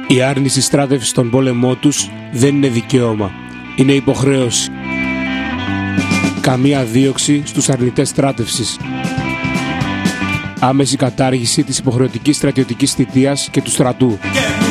Η άρνηση στράτευσης στον πόλεμό τους δεν είναι δικαίωμα. Είναι υποχρέωση. Καμία δίωξη στους αρνητές στράτευσης. Άμεση κατάργηση της υποχρεωτικής στρατιωτικής θητείας και του στρατού.